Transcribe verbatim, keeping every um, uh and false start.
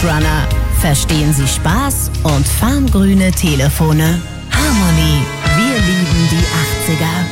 Netrunner. Verstehen Sie Spaß und farmgrüne Telefone. Harmony. Wir lieben die achtziger.